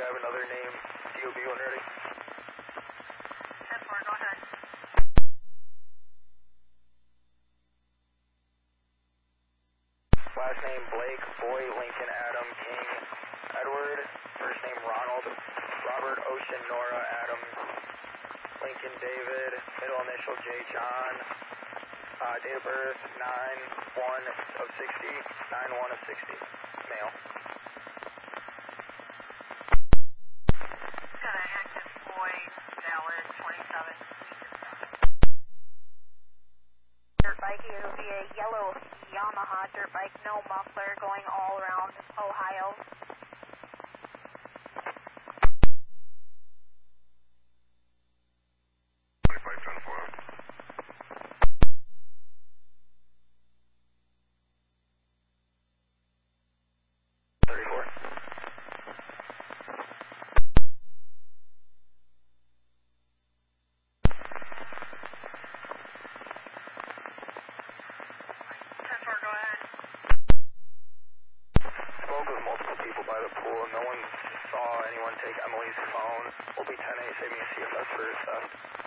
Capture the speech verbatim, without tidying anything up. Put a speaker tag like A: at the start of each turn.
A: have another name, D O B when ready.
B: ten four, go ahead.
A: Last name Blake, Boy, Lincoln, Adam, King, Edward. First name Ronald, Robert, Ocean, Nora, Adam, Lincoln, David. Middle initial J, John. Uh, date of birth nine one of sixty, nine one of sixty. Male.
B: Got an active boy, valid, twenty-seven. Dirt bike, it'll be a yellow Yamaha dirt bike, no muffler, going all around Ohio.
A: twenty-five ten four. thirty-four.
B: ten four, go ahead.
A: Spoke with multiple people by the pool. No one saw anyone take Emily's phone. Will be ten eight, saving a C F S for theft.